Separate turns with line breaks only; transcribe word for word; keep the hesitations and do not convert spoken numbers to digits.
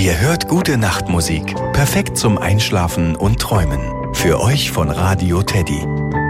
Ihr hört gute Nachtmusik, perfekt zum Einschlafen und Träumen. Für euch von Radio Teddy.